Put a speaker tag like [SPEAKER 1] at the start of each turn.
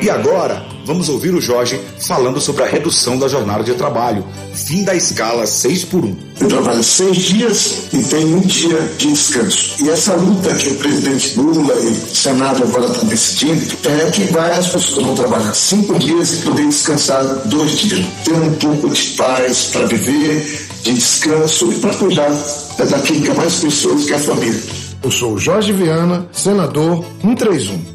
[SPEAKER 1] E agora, vamos ouvir o Jorge falando sobre a redução da jornada de trabalho, fim da escala 6x1.
[SPEAKER 2] Eu trabalho 6 dias e tenho 1 dia de descanso. E essa luta que o presidente Lula e o Senado agora estão decidindo é que várias pessoas vão trabalhar 5 dias e poder descansar 2 dias. Ter um pouco de paz para viver, de descanso e para cuidar daquilo que é mais precioso, que é a família.
[SPEAKER 3] Eu sou o Jorge Viana, senador 131.